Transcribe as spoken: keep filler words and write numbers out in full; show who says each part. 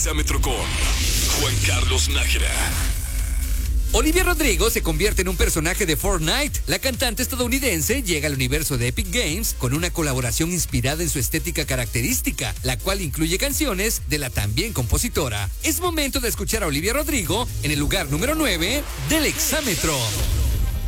Speaker 1: exámetro con Juan Carlos Nájera.
Speaker 2: Olivia Rodrigo se convierte en un personaje de Fortnite. La cantante estadounidense llega al universo de Epic Games con una colaboración inspirada en su estética característica, la cual incluye canciones de la también compositora. Es momento de escuchar a Olivia Rodrigo en el lugar número nueve del exámetro.